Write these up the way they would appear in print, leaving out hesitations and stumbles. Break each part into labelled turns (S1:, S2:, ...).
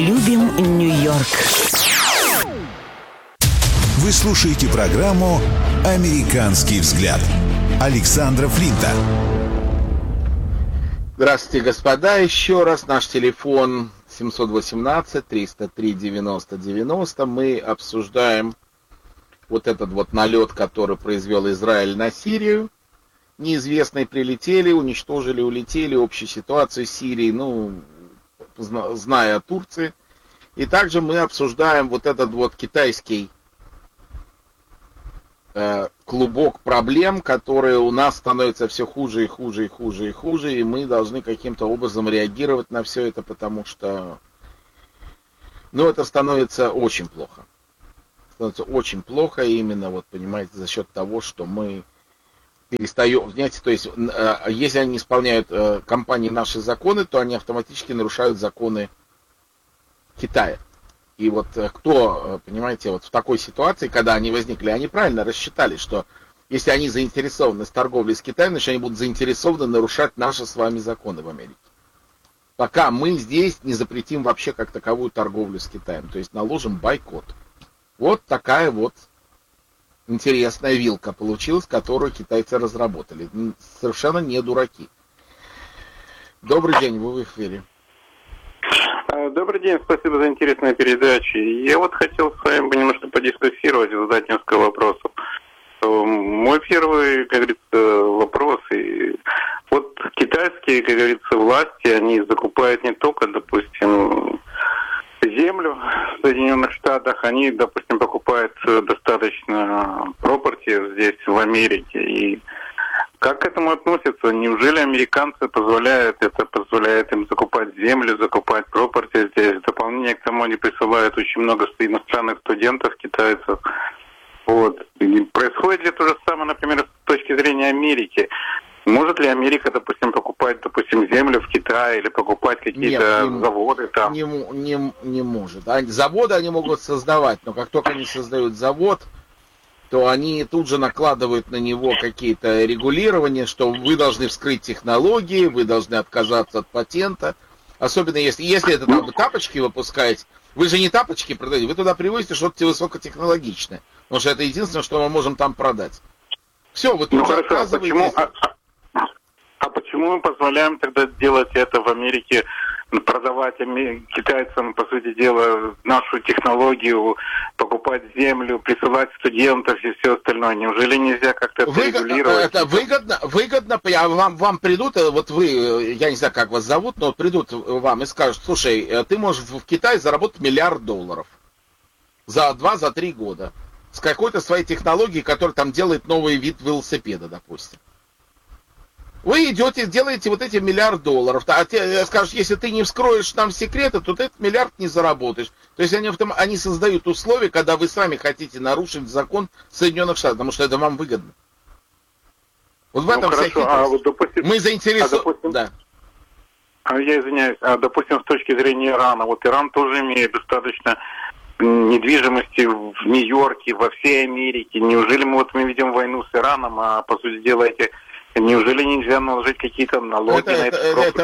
S1: Любим Нью-Йорк.
S2: Вы слушаете программу «Американский взгляд» Александра Флинта.
S3: Здравствуйте, господа. Еще раз наш телефон 718-303-90-90. Мы обсуждаем вот этот вот налет, который произвел Израиль на Сирию. Неизвестные прилетели, уничтожили, улетели, общую ситуацию Сирии, зная о Турции. И также мы обсуждаем вот этот вот китайский клубок проблем, которые у нас становятся все хуже и хуже и хуже и хуже, и мы должны каким-то образом реагировать на все это, потому что, это становится очень плохо. Становится очень плохо именно, понимаете, за счет того, что мы перестаем, понимаете, то есть, если они исполняют компании наши законы, то они автоматически нарушают законы Китая. И кто, понимаете, в такой ситуации, когда они возникли, они правильно рассчитали, что если они заинтересованы в торговле с Китаем, значит, они будут заинтересованы нарушать наши с вами законы в Америке. Пока мы здесь не запретим вообще как таковую торговлю с Китаем, то есть наложим бойкот. Вот такая интересная вилка получилась, которую китайцы разработали. Совершенно не дураки. Добрый день, вы в эфире.
S4: Добрый день, спасибо за интересную передачу. Я хотел с вами немножко подискуссировать и задать несколько вопросов. Мой первый, как говорится, вопрос. Китайские, как говорится, власти, они закупают не только, допустим, землю в Соединенных Штатах, они, допустим, покупают достаточно property здесь, в Америке. И как к этому относятся? Неужели американцы позволяют им закупать землю, закупать property здесь? В дополнение к тому они присылают очень много иностранных студентов, китайцев. И происходит ли то же самое, например, с точки зрения Америки? Может ли Америка, допустим, покупать, землю в Китае или покупать какие-то заводы там?
S3: Не может. Заводы они могут создавать, но как только они создают завод, то они тут же накладывают на него какие-то регулирования, что вы должны вскрыть технологии, вы должны отказаться от патента. Особенно если это там вы тапочки выпускаете, вы же не тапочки продаете, вы туда привозите что-то высокотехнологичное. Потому что это единственное, что мы можем там продать. Все, вы тут же отказываетесь.
S4: Почему мы позволяем тогда делать это в Америке, продавать китайцам, по сути дела, нашу технологию, покупать землю, присылать студентов и все остальное? Неужели нельзя как-то это регулировать?
S3: Это выгодно. Вам придут, вы, я не знаю, как вас зовут, но придут вам и скажут: слушай, ты можешь в Китае заработать $1 миллиард за 2-3 года с какой-то своей технологией, которая там делает новый вид велосипеда, допустим. Вы идете, делаете эти $1 миллиард, а те скажут: если ты не вскроешь нам секреты, то ты этот миллиард не заработаешь. То есть они создают условия, когда вы сами хотите нарушить закон Соединенных Штатов, потому что это вам выгодно. В этом вся хитрость.
S4: Допустим,
S3: мы заинтересованы. Да.
S4: Я извиняюсь, допустим, с точки зрения Ирана, Иран тоже имеет достаточно недвижимости в Нью-Йорке, во всей Америке. Неужели мы ведем войну с Ираном, а по сути дела неужели нельзя наложить какие-то налоги на это?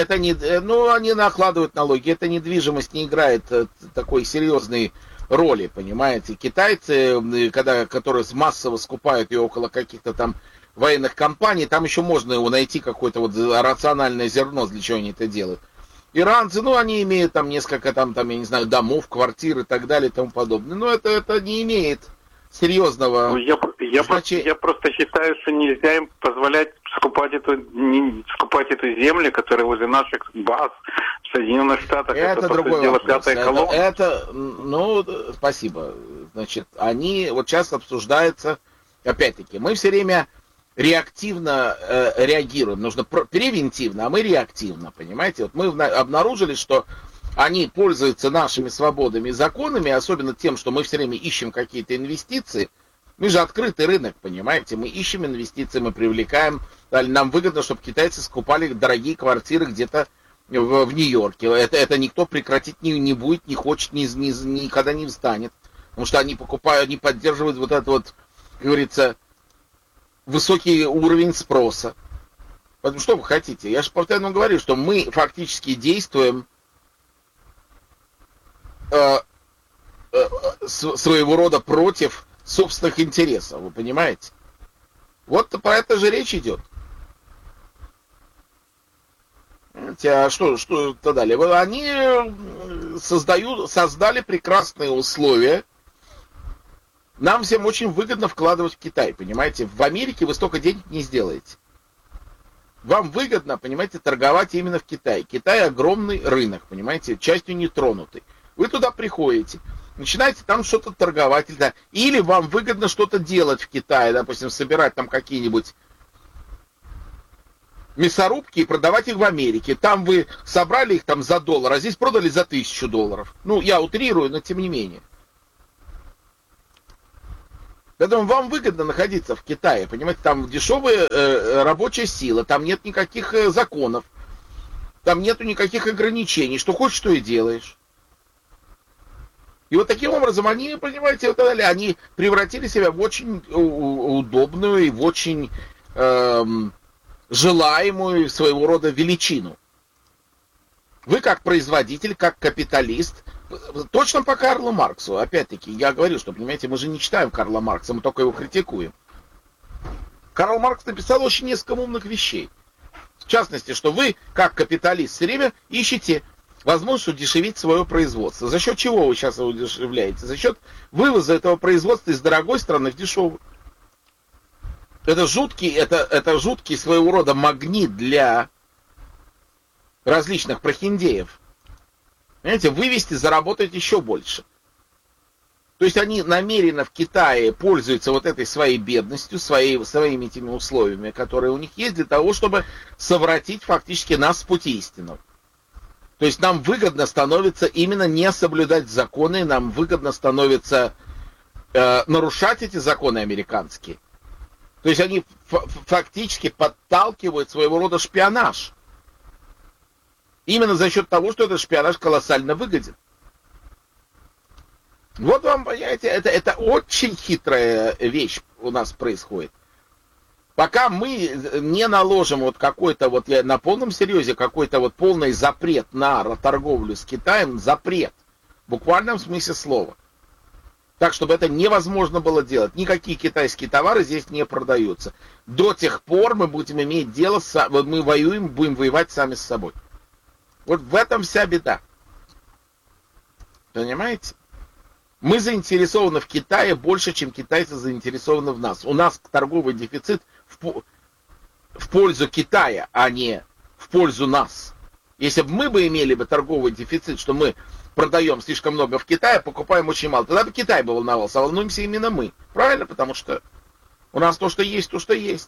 S3: Они накладывают налоги. Эта недвижимость не играет такой серьезной роли, понимаете. Китайцы, которые массово скупают ее около каких-то там военных компаний, там еще можно найти какое-то рациональное зерно, для чего они это делают. Иранцы, они имеют там несколько я не знаю, домов, квартир и так далее и тому подобное. Но это не имеет серьезного значения.
S4: Я просто считаю, что нельзя им позволять скупать эту землю, которая возле наших баз в Соединенных Штатах.
S3: Это другой вопрос. Спасибо. Значит, они сейчас обсуждаются, опять-таки, мы все время реактивно реагируем. Нужно превентивно, а мы реактивно, понимаете? Мы обнаружили, что они пользуются нашими свободами и законами, особенно тем, что мы все время ищем какие-то инвестиции. Мы же открытый рынок, понимаете? Мы ищем инвестиции, мы привлекаем. Нам выгодно, чтобы китайцы скупали дорогие квартиры где-то в Нью-Йорке. Это никто прекратить не будет, не хочет, никогда не встанет. Потому что они покупают, они поддерживают как говорится, высокий уровень спроса. Поэтому что вы хотите? Я же постоянно говорю, что мы фактически действуем своего рода против собственных интересов, вы понимаете? Вот про это же речь идет. А что далее? Они создали прекрасные условия. Нам всем очень выгодно вкладывать в Китай, понимаете? В Америке вы столько денег не сделаете. Вам выгодно, понимаете, торговать именно в Китае. Китай огромный рынок, понимаете, частью нетронутый. Вы туда приходите, начинаете там что-то торговать. Или вам выгодно что-то делать в Китае, допустим, собирать там какие-нибудь мясорубки и продавать их в Америке. Там вы собрали их там за $1, а здесь продали за $1000. Ну, я утрирую, но тем не менее. Поэтому вам выгодно находиться в Китае, понимаете, там дешевая рабочая сила, там нет никаких законов, там нету никаких ограничений, что хочешь, что и делаешь. И вот таким образом они, понимаете, вот далее, они превратили себя в очень удобную и в очень желаемую своего рода величину. Вы как производитель, как капиталист, точно по Карлу Марксу, опять-таки, я говорю, что, понимаете, мы же не читаем Карла Маркса, мы только его критикуем. Карл Маркс написал очень несколько умных вещей. В частности, что вы, как капиталист, все время ищете возможность удешевить свое производство. За счет чего вы сейчас его удешевляете? За счет вывоза этого производства из дорогой страны в дешевую. Это жуткий своего рода магнит для различных прохиндеев. Понимаете, вывести, заработать еще больше. То есть они намеренно в Китае пользуются вот этой своей бедностью, своими этими условиями, которые у них есть, для того, чтобы совратить фактически нас с пути истинного. То есть нам выгодно становится именно не соблюдать законы, нам выгодно становится нарушать эти законы американские. То есть они фактически подталкивают своего рода шпионаж. Именно за счет того, что этот шпионаж колоссально выгоден. Вот вам, понимаете, это очень хитрая вещь у нас происходит. Пока мы не наложим вот какой-то вот, на полном серьезе, какой-то вот полный запрет на торговлю с Китаем, запрет, в буквальном смысле слова. Так, чтобы это невозможно было делать. Никакие китайские товары здесь не продаются. До тех пор мы будем иметь дело, мы будем воевать сами с собой. Вот в этом вся беда. Понимаете? Мы заинтересованы в Китае больше, чем китайцы заинтересованы в нас. У нас торговый дефицит в пользу Китая, а не в пользу нас. Если бы мы имели торговый дефицит, что мы продаем слишком много в Китае, покупаем очень мало, тогда бы Китай бы волновался, а волнуемся именно мы. Правильно? Потому что у нас то, что есть, то, что есть.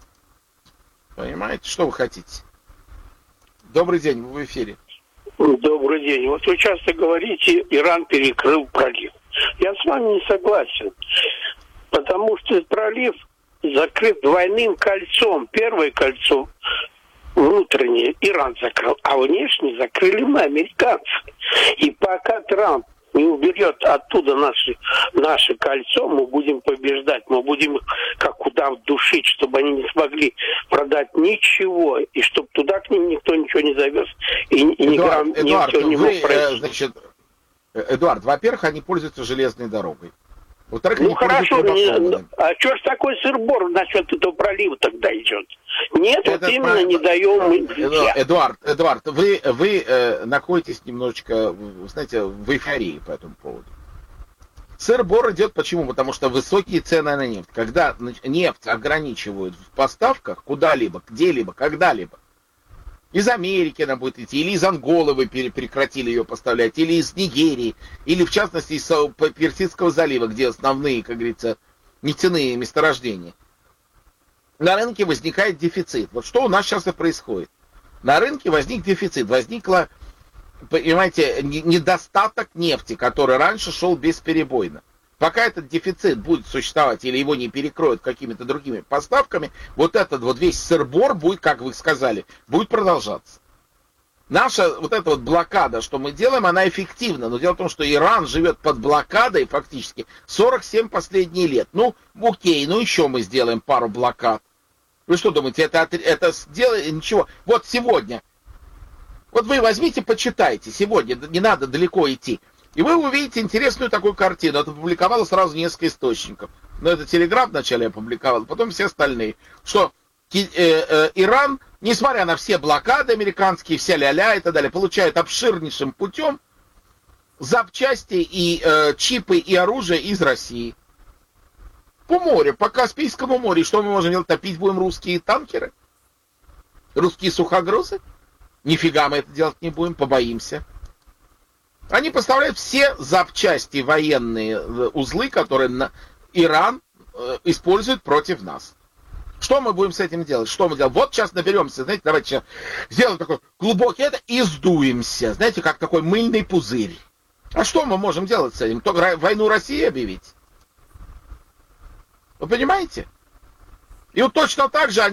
S3: Понимаете? Что вы хотите? Добрый день, вы в эфире.
S1: Добрый день. Вот вы часто говорите, Иран перекрыл пролив. Я с вами не согласен, потому что этот пролив закрыт двойным кольцом. Первое кольцо внутреннее Иран закрыл, а внешне закрыли мы, американцы. И пока Трамп не уберет оттуда наше кольцо, мы будем побеждать, мы будем их как удав душить, чтобы они не смогли продать ничего, и чтобы туда к ним никто ничего не завез, и никто не мог пройти.
S3: Эдуард, во-первых, они пользуются железной дорогой. Во-вторых,
S1: ну хорошо, а что ж такой сыр-бор насчет этого пролива тогда идет? Нет, вот именно не даем мы.
S3: Эдуард, вы находитесь немножечко, знаете, в эйфории по этому поводу. Сыр-бор идет почему? Потому что высокие цены на нефть. Когда нефть ограничивают в поставках куда-либо, где-либо, когда-либо, из Америки она будет идти, или из Анголы вы прекратили ее поставлять, или из Нигерии, или в частности из Персидского залива, где основные, как говорится, нефтяные месторождения. На рынке возникает дефицит. Вот что у нас сейчас и происходит. На рынке возник дефицит, возникла, понимаете, недостаток нефти, который раньше шел бесперебойно. Пока этот дефицит будет существовать или его не перекроют какими-то другими поставками, вот этот вот весь сыр-бор будет, как вы сказали, будет продолжаться. Наша вот эта вот блокада, что мы делаем, она эффективна. Но дело в том, что Иран живет под блокадой фактически 47 последние лет. Ну, окей, ну еще мы сделаем пару блокад. Вы что думаете, это сделает ничего? Вот сегодня, вот вы возьмите, почитайте, сегодня, не надо далеко идти. И вы увидите интересную такую картину. Это опубликовало сразу несколько источников. Но это Телеграф вначале опубликовал, потом все остальные. Что Иран, несмотря на все блокады американские, вся ля-ля и так далее, получает обширнейшим путем запчасти и чипы и оружие из России. По морю, по Каспийскому морю. Что мы можем делать? Топить будем русские танкеры? Русские сухогрузы? Нифига мы это делать не будем, побоимся. Они поставляют все запчасти, военные узлы, которые Иран использует против нас. Что мы будем с этим делать? Что мы делаем? Вот сейчас наберемся, знаете, давайте сейчас сделаем такой глубокий это и сдуемся. Знаете, как такой мыльный пузырь. А что мы можем делать с этим? Только войну России объявить? Вы понимаете? И вот точно так же они